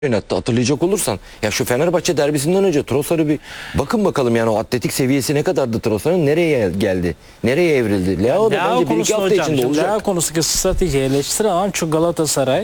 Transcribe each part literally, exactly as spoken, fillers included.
oynattı hatırlayacak olursan. Ya şu Fenerbahçe derbisinden önce Trossard'ı bir bakın bakalım, yani o atletik seviyesi ne kadardı Trossard'ın, nereye geldi? Nereye evrildi? Leao da bence bir iki hafta içinde olacak. Leao konusundaki strateji eleştiren çünkü Galatasaray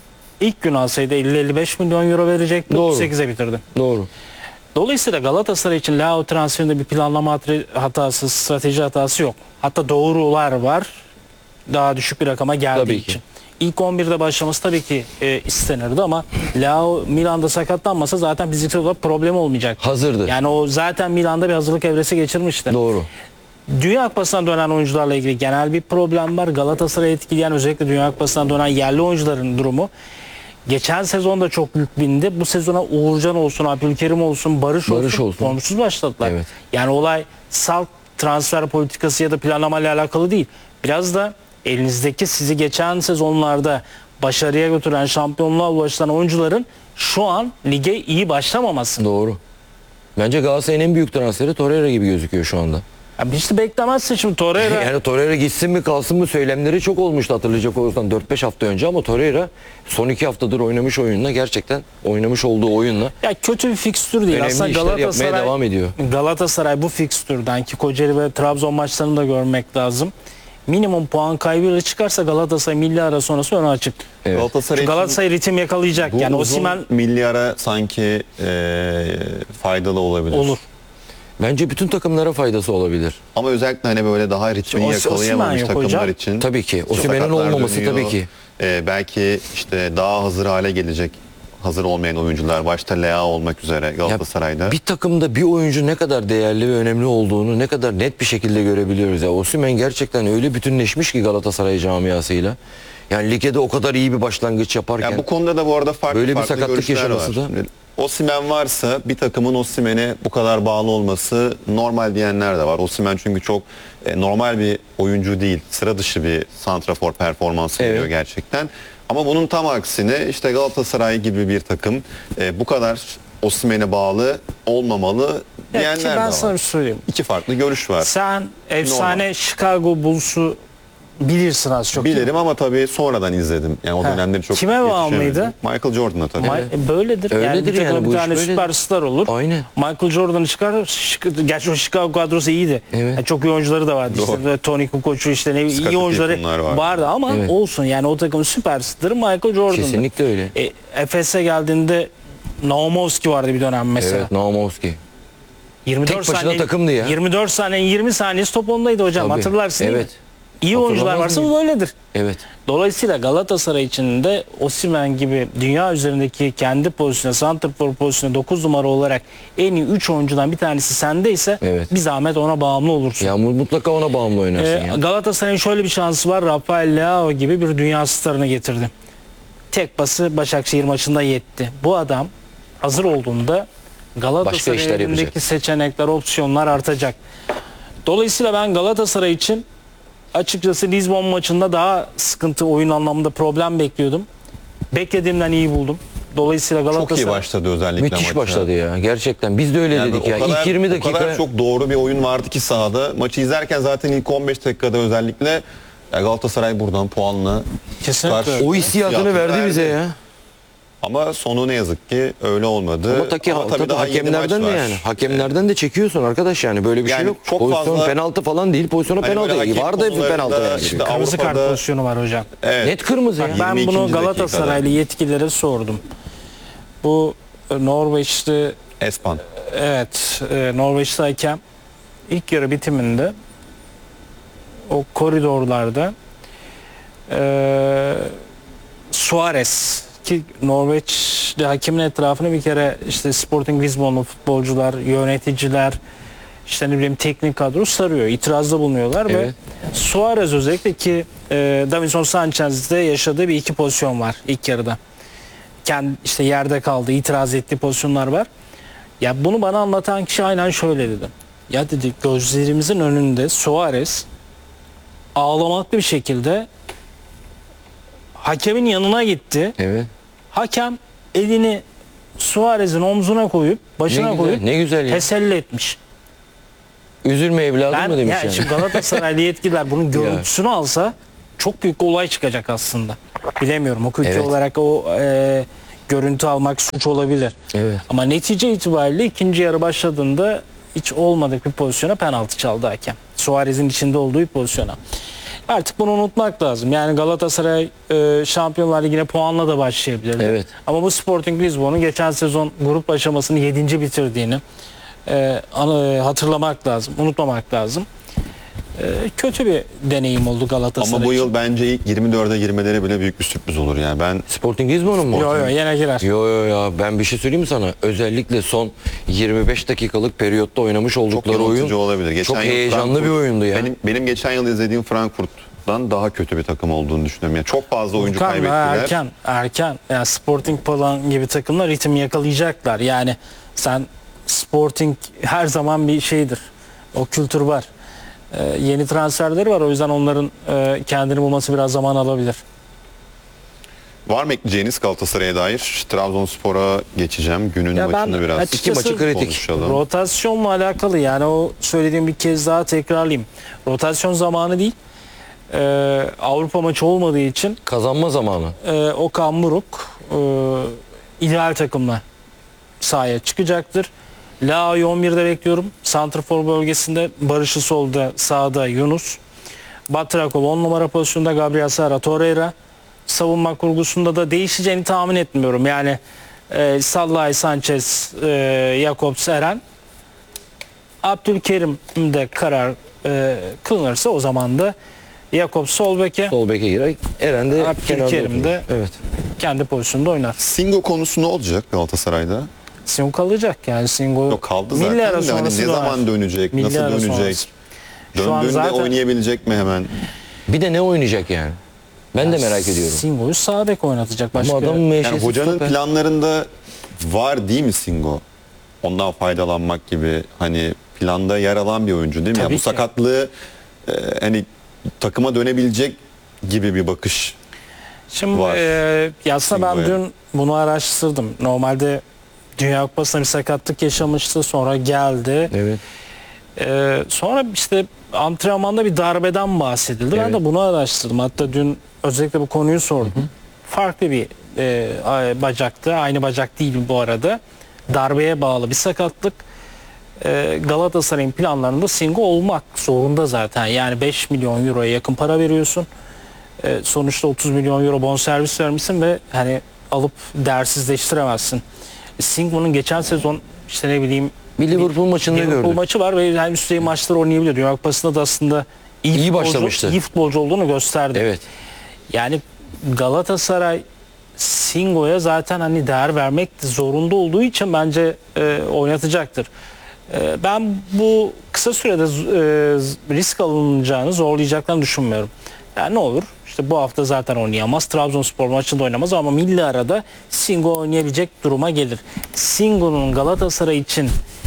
ilk gün alsaydı elli elli beş milyon euro verecekti. otuz sekize bitirdi. Doğru. Dolayısıyla Galatasaray için Leao transferinde bir planlama hatası, strateji hatası yok. Hatta doğrular var. Daha düşük bir rakama geldiği Tabii için. ki. İlk on birde başlaması tabii ki e, istenirdi ama Leao Milan'da sakatlanmasa zaten fiziksel olarak problem olmayacak. Hazırdı. Yani o zaten Milan'da bir hazırlık evresi geçirmişti. Doğru. Dünya Kupası'na dönen oyuncularla ilgili genel bir problem var. Galatasaray'ı etkileyen özellikle Dünya Kupası'na dönen yerli oyuncuların durumu. Geçen sezon da çok yük bindi. Bu sezona Uğurcan olsun, Abdülkerim olsun, Barış, Barış olsun, olsun. formsuz başladılar. Evet. Yani olay salt transfer politikası ya da planlamayla alakalı değil. Biraz da elinizdeki sizi geçen sezonlarda başarıya götüren, şampiyonluğa ulaşan oyuncuların şu an lige iyi başlamaması. Doğru. Bence Galatasaray'ın en büyük transferi Torreira gibi gözüküyor şu anda. Ya işte beklemezsin şimdi Torreira. Yani Torreira gitsin mi kalsın mı söylemleri çok olmuştu hatırlayacak olursan dört beş hafta önce, ama Torreira son iki haftadır oynamış oyunla, gerçekten oynamış olduğu oyunla Ya kötü bir fikstür değil. önemli Aslında işler Galatasaray, yapmaya devam ediyor. Galatasaray bu fikstürden ki Kocaeli ve Trabzon maçlarını da görmek lazım. Minimum puan kaybıyla çıkarsa Galatasaray milli ara sonrası öne açık. Evet. Galatasaray, Galatasaray ritim yakalayacak. bu Yani uzun Osimhen milli ara sanki e, faydalı olabilir. olur. Bence bütün takımlara faydası olabilir. Ama özellikle hani böyle daha ritmini Os- yakalayamamış Osimhen yok takımlar hocam. için. Tabii ki. işte Osimhen'in sakatlar olmaması dönüyor. tabii ki. E, belki işte daha hazır hale gelecek, hazır olmayan oyuncular, başta Leao olmak üzere Galatasaray'da. Ya bir takımda bir oyuncu ne kadar değerli ve önemli olduğunu ne kadar net bir şekilde görebiliyoruz. Ya Osimhen gerçekten öyle bütünleşmiş ki Galatasaray camiasıyla. Yani ligde o kadar iyi bir başlangıç yaparken. Ya bu konuda da bu arada farklı böyle bir farklı sakatlık görüşler yaşaması var. da- Şimdi Osimhen varsa bir takımın Osimhen'e bu kadar bağlı olması normal diyenler de var. Osimhen çünkü çok e, normal bir oyuncu değil. Sıra dışı bir santrafor performansı veriyor Evet. gerçekten. Ama bunun tam aksine işte Galatasaray gibi bir takım e, bu kadar Osimhen'e bağlı olmamalı Ya ki diyenler de ben var. sana bir şey söyleyeyim. İki farklı görüş var. Sen efsane Chicago Bulls'u bilirsin az çok. Bilirim ama tabii sonradan izledim. Yani o Ha. dönemleri çok Kime bağımlıydı? yetişemedim. Michael Jordan'a tabii. Ma- e, böyledir. yani Öyledir bir, takıma yani, bu bir iş tane böyledir. süperstar olur. Aynen. Michael Jordan'ı çıkar. Şik- Gerçi o Chicago kadrosu iyiydi. Evet. Yani çok iyi oyuncuları da vardı. Doğru. İşte Tony Kukoç'u işte ne iyi Scottie oyuncuları Pippen'lar vardı. vardı ama Evet. olsun yani o takımın süperstarı Michael Jordan'dı. Kesinlikle öyle. E, Efes'e geldiğinde Naumovski vardı bir dönem mesela. Evet, Naumovski. yirmi dört Tek başına saniye, takımdı ya. yirmi dört saniye yirmi saniyesi top ondaydı hocam, Tabii. hatırlarsın değil mi? Evet. İyi oyuncular Hatırlamaz varsa mıyım? bu böyledir. Evet. Dolayısıyla Galatasaray için de Osimhen gibi dünya üzerindeki kendi pozisyonu, santrfor pozisyonu dokuz numara olarak en iyi üç oyuncudan bir tanesi sendeyse Evet. bir zahmet ona bağımlı olursun. Ya mu- mutlaka ona bağımlı oynarsın Ee, ya. Galatasaray'ın şöyle bir şansı var. Rafael Leao gibi bir dünya starını getirdi. Tek pası Başakşehir maçında yetti. Bu adam hazır olduğunda Başka Galatasaray'ın işler yapacak. elindeki seçenekler, opsiyonlar artacak. Dolayısıyla ben Galatasaray için açıkçası Lizbon maçında daha sıkıntı, oyun anlamında problem bekliyordum. Beklediğimden iyi buldum. Dolayısıyla Çok iyi Galatasaray başladı özellikle Müthiş maça. başladı ya. Gerçekten biz de öyle Yani dedik o ya. kadar, İlk yirmi O dakika kadar çok doğru bir oyun vardı ki sahada. Maçı izlerken zaten ilk on beş dakikada özellikle ya Galatasaray buradan puanla Kesinlikle. çıkar. o hissiyatını verdi bize ya. Ama sonu ne yazık ki öyle olmadı. Ama, taki, Ama tabii daha yedi hakemlerden maç de var. yani. Hakemlerden de çekiyorsun arkadaş, yani böyle bir Yani şey yok. çok Pozisyon fazla- penaltı falan değil. Pozisyona Hani penaltı. böyle hakem Vardı hep konularında penaltı yani. işte Kırmızı kart Avrupa'da- pozisyonu var hocam. Evet. Net kırmızı ya. Ben yirmi ikinci bunu Galatasaraylı dakikada. yetkililere sordum. Bu e, Norveçli Espan. evet e, Norveçli hakem ilk yarı bitiminde o koridorlarda e, Suarez ki Norveçli hakemin etrafını bir kere işte Sporting Lisbonlu futbolcular, yöneticiler, işte ne bileyim teknik kadro sarıyor. İtirazda bulunuyorlar Evet. ve Suarez özellikle ki e, Davinson Sanchez'de yaşadığı bir iki pozisyon var ilk yarıda. Kendi işte yerde kaldı, itiraz ettiği pozisyonlar var. Ya bunu bana anlatan kişi aynen şöyle dedi. Ya dedi, gözlerimizin önünde Suarez ağlamaklı bir şekilde hakemin yanına gitti. Evet. Hakem elini Suarez'in omzuna koyup, başına Ne güzel, koyup ne güzel ya. teselli etmiş. Üzülme evladım Ben mı demiş ya yani. şimdi Galatasaraylı yetkililer bunun görüntüsünü alsa çok büyük olay çıkacak aslında. Bilemiyorum. Hukuki Evet. olarak o e, görüntü almak suç olabilir. Evet. Ama netice itibariyle ikinci yarı başladığında hiç olmadık bir pozisyona penaltı çaldı hakem. Suarez'in içinde olduğu bir pozisyona. Artık bunu unutmak lazım. Yani Galatasaray e, Şampiyonlar Ligi'ne puanla da başlayabilirdi. Evet. Ama bu Sporting Lisbon'un geçen sezon grup aşamasını yedinci bitirdiğini e, anı, hatırlamak lazım, unutmamak lazım. E, kötü bir deneyim oldu Galatasaray Ama bu için. yıl bence ilk yirmi dörde girmeleri bile büyük bir sürpriz olur yani. Ben Sporting Lisbon'un mu? Yo yo yine girer. Yo yo ya ben bir şey söyleyeyim mi sana? Özellikle son yirmi beş dakikalık periyotta oynamış çok oldukları oyun yanıltıcı olabilir. Geçen çok yıl heyecanlı Frankfurt- bir oyundu ya. Benim, benim geçen yıl izlediğim Frankfurt'tan daha kötü bir takım olduğunu düşünüyorum. Yani çok fazla oyuncu Furkan, kaybettiler. Erken, erken. Yani Sporting falan gibi takımlar ritim yakalayacaklar. Yani sen Sporting her zaman bir şeydir. O kültür var. Ee, yeni transferleri var. O yüzden onların e, kendini bulması biraz zaman alabilir. Var mı ekleyeceğiniz Galatasaray'a dair? Trabzonspor'a geçeceğim. Günün Ya ben maçını biraz açıkçası- İki maçı kritik. konuşalım. Rotasyonla alakalı yani o söylediğim bir kez daha tekrarlayayım. Rotasyon zamanı değil. Ee, Avrupa maçı olmadığı için Kazanma zamanı. e, Okan Buruk e, ideal takımla sahaya çıkacaktır. Lao'yu on birde bekliyorum. Santrfor bölgesinde Barış'ı solda, sağda Yunus. Batrakov on numara pozisyonda, Gabriel Sara, Torreira. Savunma kurgusunda da değişeceğini tahmin etmiyorum. Yani e, Sallai, Sanchez, e, Jakobs, Eren. Abdülkerim de karar e, kılınırsa o zaman da Jakobs sol beke, Sol beke girer. Eren de Abdülkerim kenarda de- oturur. Evet. kendi pozisyonda oynar. Singo konusu ne olacak Galatasaray'da? Singo kalacak yani Singo. Yok kaldı zaten Milli ara de hani sonrası ne döner. zaman dönecek, Milli nasıl ara dönecek? sonrası. Şu an Döndüğünde zaten- oynayabilecek mi hemen? Bir de ne oynayacak yani? Ben de merak ediyorum. Singo'yu sağ bek oynatacak başka. Ama adam Yani meşesi hocanın stoper. planlarında var değil mi Singo? Ondan faydalanmak gibi hani planda yer alan bir oyuncu değil mi? Ya Tabii bu ki. sakatlığı e, hani takıma dönebilecek gibi bir bakış. Şimdi var. e, aslında ben Singo'ya. dün bunu araştırdım. Normalde Dünya Kupası'nda bir sakatlık yaşamıştı. Sonra geldi. Evet. E, sonra işte antrenmanda bir darbeden bahsedildi. Ben Evet. de bunu araştırdım. Hatta dün özellikle bu konuyu sordum. Farklı bir e, bacaktı. Aynı bacak değil bu arada. Darbeye bağlı bir sakatlık. E, Galatasaray'ın planlarında Singo olmak zorunda zaten. Yani beş milyon euroya yakın para veriyorsun. E, sonuçta otuz milyon euro bonservis vermişsin ve hani alıp değersizleştiremezsin. E, Singo'nun geçen sezon işte ne bileyim Bir Liverpool maçında Liverpool gördük. maçı var ve yani üst düzey maçları oynayabiliyor. Dünya Kupası'nda da aslında iyi, İyi futbolcu- başlamıştı. iyi futbolcu olduğunu gösterdi. Evet. Yani Galatasaray Singo'ya zaten hani değer vermek zorunda olduğu için bence e, oynatacaktır. E, ben bu kısa sürede e, risk alınacağını, zorlayacaklarını düşünmüyorum. Yani ne olur? İşte bu hafta zaten oynayamaz. Trabzonspor maçında oynamaz ama milli arada Singo oynayabilecek duruma gelir. Singo'nun Galatasaray için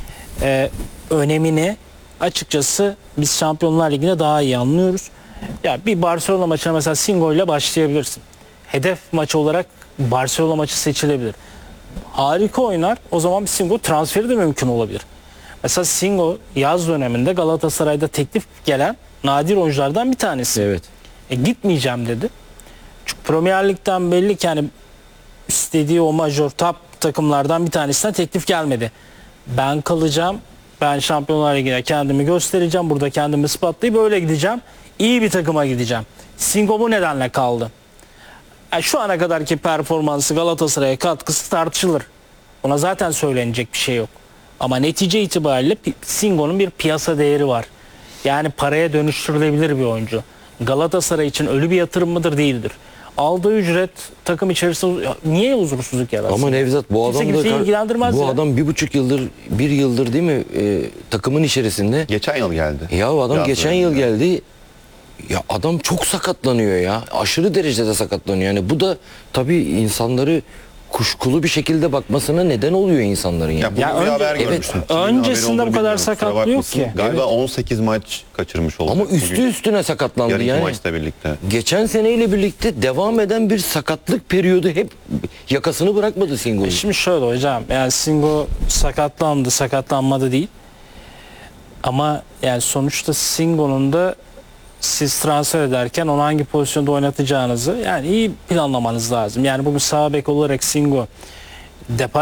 e, önemini açıkçası biz Şampiyonlar Ligi'nde daha iyi anlıyoruz. Ya bir Barcelona maçına mesela Singo ile başlayabilirsin. Hedef maçı olarak Barcelona maçı seçilebilir. Harika oynar. O zaman bir Singo transferi de mümkün olabilir. Mesela Singo yaz döneminde Galatasaray'da teklif gelen nadir oyunculardan bir tanesi. Evet. E, gitmeyeceğim dedi. Çünkü Premier Lig'den belli ki yani istediği o major top takımlardan bir tanesine teklif gelmedi. Ben kalacağım. Ben Şampiyonlar Ligi'ne kendimi göstereceğim. Burada kendimi ispatlayıp böyle gideceğim. İyi bir takıma gideceğim. Singo bu nedenle kaldı. Yani şu ana kadarki performansı Galatasaray'a katkısı tartışılır. Ona zaten söylenecek bir şey yok. Ama netice itibariyle Pi- Singo'nun bir piyasa değeri var. Yani paraya dönüştürülebilir bir oyuncu. Galatasaray için ölü bir yatırım mıdır değildir. Aldığı ücret takım içerisinde niye huzursuzluk yaratsın? Ama Nevzat bu Kimse adam da kimseyi ilgilendirmez bu ya. adam bir buçuk yıldır bir yıldır değil mi e, takımın içerisinde. Geçen yıl geldi. Ya adam Yaz geçen yıl döneminde. geldi. Ya adam çok sakatlanıyor ya. Aşırı derecede sakatlanıyor. Yani bu da tabii insanları kuşkulu bir şekilde bakmasına neden oluyor insanların ya. Ya bugün Ya bir önce- haber evet, görmüştüm. Kimin öncesinde haberi bu olduğunu kadar bilmiyorum, kusura sakatlığı yok bakmasın. ki. Galiba Evet. on sekiz maç kaçırmış oldu. Ama üstü Bugün üstüne sakatlandı yarınki yani. maçla birlikte. Geçen seneyle birlikte devam eden bir sakatlık periyodu hep yakasını bırakmadı Singo'yu. Şimdi şöyle hocam, yani Singo sakatlandı, sakatlanmadı değil. Ama yani sonuçta Singo'nun da siz transfer ederken onu hangi pozisyonda oynatacağınızı yani iyi planlamanız lazım. Yani bugün sağ bek olarak Singo depar